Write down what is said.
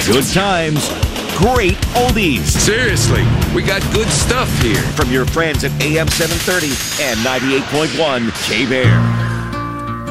Good times, great oldies. Seriously, we got good stuff here. From your friends at AM 730 and 98.1 K-Bear.